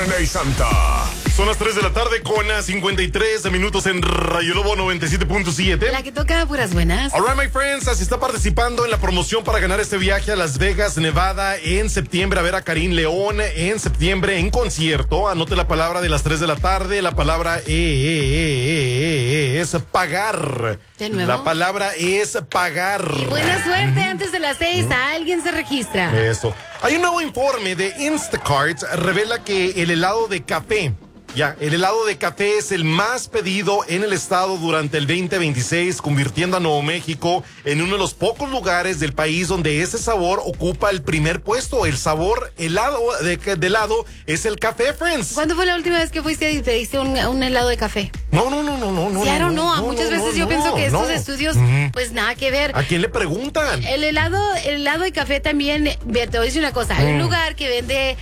Viernes Santa. Son las 3 de la tarde con 53 minutos en Rayo Lobo 97.7. La que toca puras buenas. All right, my friends, así está participando en la promoción para ganar este viaje a Las Vegas, Nevada, en septiembre, a ver a Karim León en septiembre en concierto. Anote la palabra de las 3 de la tarde, la palabra es pagar. ¿De nuevo? La palabra es pagar. Y buena suerte, antes de las 6, alguien se registra. Eso. Hay un nuevo informe de Instacart, revela que el helado de café, el helado de café es el más pedido en el estado durante el 2026, convirtiendo a Nuevo México en uno de los pocos lugares del país donde ese sabor ocupa el primer puesto. El sabor helado de helado es el café, friends. ¿Cuándo fue la última vez que fuiste y te diste un helado de café? No. Claro, no. Muchas veces yo pienso que estos estudios, pues nada que ver. ¿A quién le preguntan? El helado de café también, te voy a decir una cosa, hay un lugar que vende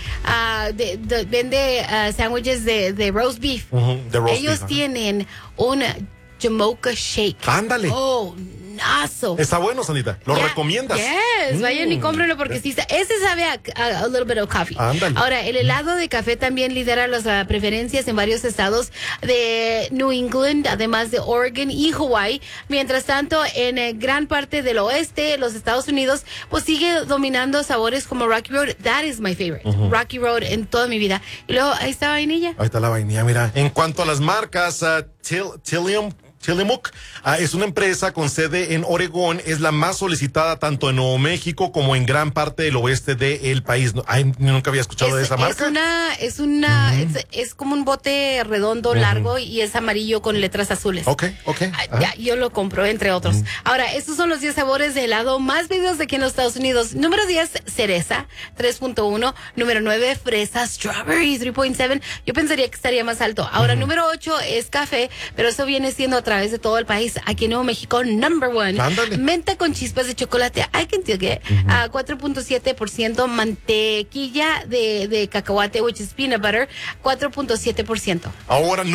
sándwiches de roast beef. De roast Ellos beef, tienen un Jamocha Shake. Ándale. Oh, nazo. Está bueno, Sandita. ¿Lo recomiendas? Yes, vayan y cómprenlo porque sí está. Ese sabe a little bit of coffee. Ándale. Ahora, el helado de café también lidera las preferencias en varios estados de New England, además de Oregon y Hawaii. Mientras tanto, en gran parte del oeste, los Estados Unidos, pues sigue dominando sabores como Rocky Road. That is my favorite. Rocky Road en toda mi vida. Y luego, ahí está vainilla. Ahí está la vainilla, mira. En cuanto a las marcas, Tillamook es una empresa con sede en Oregón, es la más solicitada tanto en Nuevo México como en gran parte del oeste del país. Nunca había escuchado de esa marca. Es como un bote redondo, largo, y es amarillo con letras azules. Ok. Ya, yo lo compro, entre otros. Ahora, estos son los 10 sabores de helado más pedidos aquí en los Estados Unidos. Número 10, cereza, 3.1. Número 9, fresa, strawberry, 3.7. Yo pensaría que estaría más alto. Ahora, número 8 es café, pero eso viene siendo a través de todo el país. Aquí en Nuevo México, number 1. Ándale. Menta con chispas de chocolate. I can take it. 4.7%. Mantequilla de cacahuate, which is peanut butter, 4.7%. Ahora,